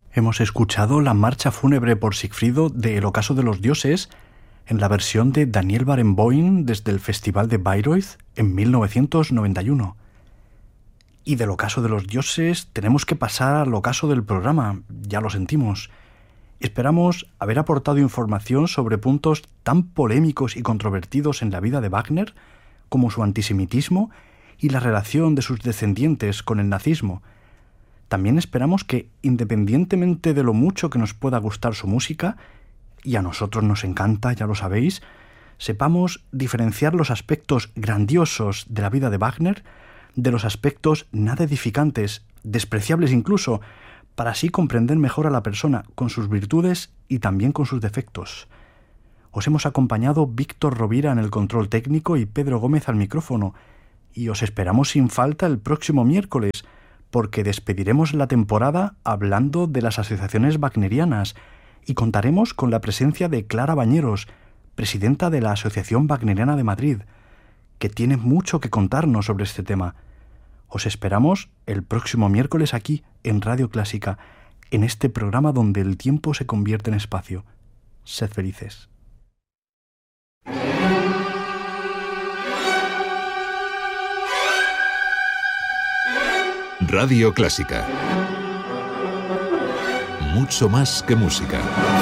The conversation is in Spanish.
Hemos escuchado la marcha fúnebre por Sigfrido de El ocaso de los dioses en la versión de Daniel Barenboim desde el Festival de Bayreuth en 1991. Y del ocaso de los dioses tenemos que pasar al ocaso del programa, ya lo sentimos. Esperamos haber aportado información sobre puntos tan polémicos y controvertidos en la vida de Wagner como su antisemitismo y la relación de sus descendientes con el nazismo. También esperamos que, independientemente de lo mucho que nos pueda gustar su música, y a nosotros nos encanta, ya lo sabéis, sepamos diferenciar los aspectos grandiosos de la vida de Wagner de los aspectos nada edificantes, despreciables incluso, para así comprender mejor a la persona con sus virtudes y también con sus defectos. Os hemos acompañado Víctor Rovira en el control técnico y Pedro Gómez al micrófono, y os esperamos sin falta el próximo miércoles, porque despediremos la temporada hablando de las asociaciones wagnerianas y contaremos con la presencia de Clara Bañeros, presidenta de la Asociación Wagneriana de Madrid, que tiene mucho que contarnos sobre este tema. Os esperamos el próximo miércoles aquí, en Radio Clásica, en este programa donde el tiempo se convierte en espacio. Sed felices. Radio Clásica. Mucho más que música.